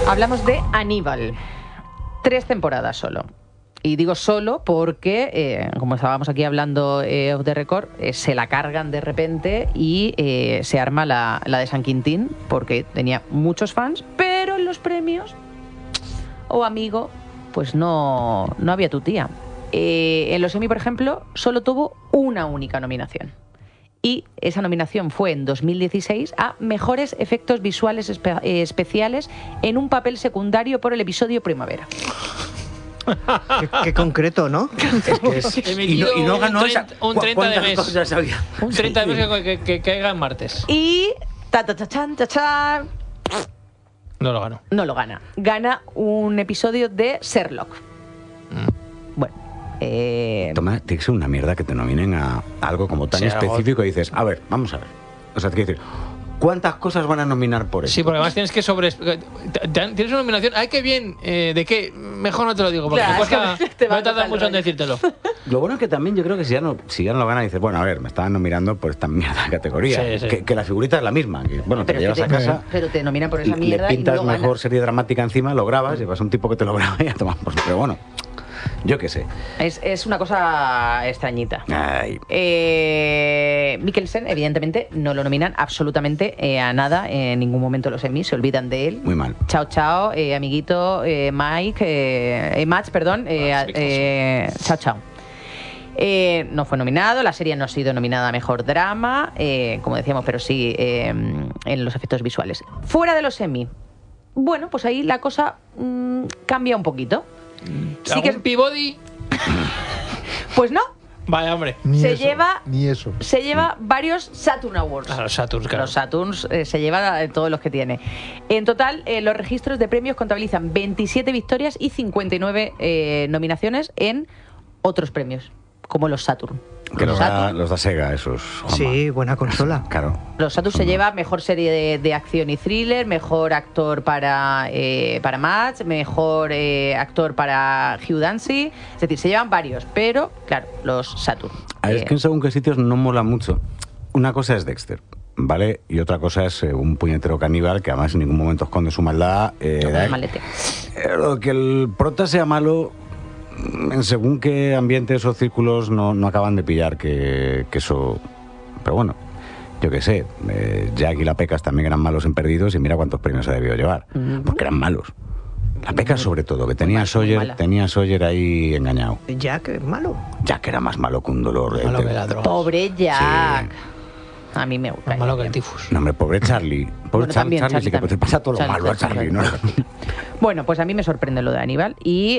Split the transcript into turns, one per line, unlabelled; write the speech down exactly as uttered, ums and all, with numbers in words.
Hablamos de Aníbal. Tres temporadas solo. Y digo solo porque, eh, como estábamos aquí hablando eh, off the record, eh, se la cargan de repente y eh, se arma la, la de San Quintín, porque tenía muchos fans, pero en los premios, o oh, amigo, pues no, no había tu tía. Eh, en los Emmy, por ejemplo, solo tuvo una única nominación. Y esa nominación fue en dos mil dieciséis a Mejores Efectos Visuales espe- eh, Especiales en un papel secundario por el episodio Primavera.
Qué, qué concreto, ¿no?
Es que es, y, no, y no ganó esa.
Un treinta de mes.
Cosas había?
Un treinta de mes que, que, que caiga en martes.
Y ta ta ta chan, ta, chan,
No lo ganó.
no lo gana. Gana un episodio de Sherlock.
Mm.
Bueno. Eh,
Toma, tiene que ser una mierda que te nominen a algo como tan
Sí,
específico y dices, a ver, vamos a ver. O sea, te quiero decir, ¿cuántas cosas van a nominar por eso?
Sí, porque además tienes que sobre... Tienes una nominación. ¡Ay, qué bien! Eh, ¿De qué? Mejor no te lo digo, porque
Claro,
me cuesta...
es que te va
me
a
tarda
costar
mucho en
rollo.
decírtelo.
Lo bueno es que también yo creo que si ya no, si ya no lo gana, dices, bueno, a ver, me estaban nominando por esta mierda de categoría.
Sí, sí.
Que, que la figurita es la misma. Que, bueno, te
pero,
la
es que
llevas
te,
a casa,
pero te nominan por esa
le
mierda y
pintas
no lo
mejor
ganas.
serie dramática encima, lo grabas, llevas un tipo que te lo graba y ya tomas por... Pero bueno, yo qué sé.
Es, es una cosa extrañita.
Ay,
Eh, Mikkelsen, evidentemente, no lo nominan absolutamente eh, a nada. En ningún momento los Emmy se olvidan de él.
muy mal.
Chao, chao, eh, amiguito, eh, Mike, eh, eh, Max, perdón. Eh,
Max
eh, chao, chao. Eh, no fue nominado, la serie no ha sido nominada a Mejor Drama, eh, como decíamos, pero sí eh, en los efectos visuales. Fuera de los Emmy, bueno, pues ahí la cosa mmm, cambia un poquito. Sí que es-
¿Algún Peabody?
Pues no,
Vaya, hombre.
Ni
se
eso,
lleva-
Ni eso.
se lleva varios Saturn Awards.
A los Saturns, claro.
Los Saturns eh, se lleva eh, todos los que tiene. En total, eh, los registros de premios contabilizan veintisiete victorias y cincuenta y nueve eh, nominaciones en otros premios, como los Saturn.
Que
los
los da,
Saturn,
los da Sega, esos. Juanma.
Sí, buena consola.
Claro.
los Saturn se lleva mejor serie de, de acción y thriller, mejor actor para, eh, para Matt, mejor eh, actor para Hugh Dancy. Es decir, se llevan varios, pero claro, los Saturn.
Ah, Es
Eh,
que en según qué sitios no mola mucho. Una cosa es Dexter, ¿vale? Y otra cosa es eh, un puñetero caníbal que además en ningún momento esconde su maldad. Eh,
no,
da-
malete.
eh, lo que el prota sea malo, en según qué ambientes o círculos no, no acaban de pillar que, que eso... Pero bueno, yo qué sé, eh, Jack y la Pecas también eran malos en Perdidos y mira cuántos premios se debió llevar,
Ujú.
porque eran malos. La Pecas sobre todo, que tenía a
mala, muy
Sawyer,
mala.
tenía a Sawyer ahí engañado.
Jack es malo.
Jack era más malo que un dolor. eh,
Malo
te-
que la droga.
Pobre Jack. A mí me gusta.
Más malo que el tifus.
No, hombre, pobre Charlie. Pobre
Bueno,
Char-
también,
Charlie,
Charlie
sí que
también.
te pasa todo lo
Charlie,
malo a
Charlie,
Charlie, ¿no?
Bueno, pues a mí me sorprende lo de Aníbal y